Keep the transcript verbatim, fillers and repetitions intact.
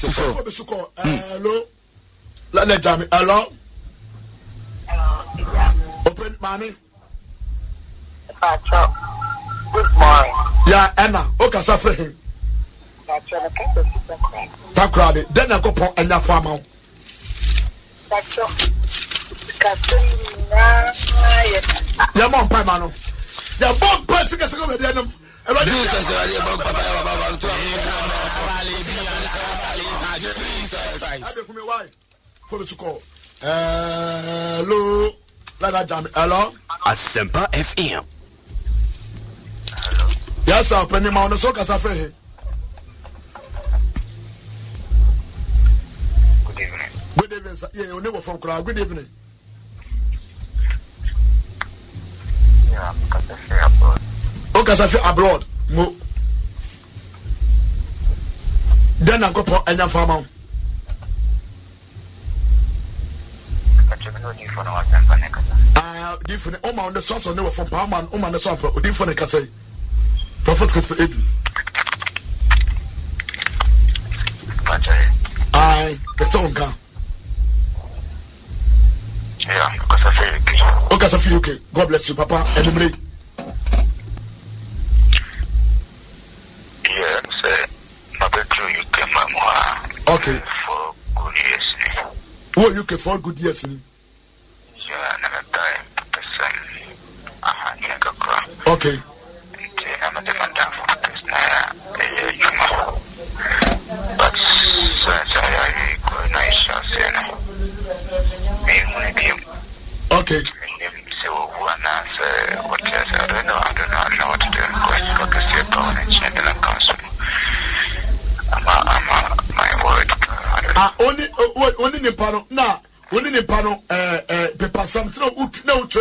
Hello. Let me jam. Hello. Open money. Good morning. Yeah, Anna. Okay, suffer him. That crowd. Then I go pon Anna farmer. Yeah, mom, pay mano. Yeah, mom, pay sika sika with them. Jesus, why? Follow to call. Hello. Let that jam. Hello. Asempa F M. Yes, sir. Penny Mount, so can suffer him. Good evening. Good evening, sir. Yeah, you never from crowd. Good evening. Yeah, because I feel abroad. Okay, I feel abroad. Mo. Then I go for any farmer. Ah, different. Oh, my, on the source of never from Palman. Oh, my, the source of different. Can say. Prophet Christopher Edu. Aye, it's on car. Yeah, because I feel okay. Okay, I feel okay. God bless you, Papa. And me. Yeah, say, my bedroom, you came my okay. For good years. Oh, you can for good years. Yeah, another time, person, ah, you can cry. Okay. I'm a different time for this now. But since I go nice, I say, me, one of them. Okay. So, one answer, what is I don't know, I don't know, I know what to do. Because I say, go and change the council. I'm a, I'm a, my word. Ah, only, only in the panel, nah, only in the panel, uh, uh, paper something, no,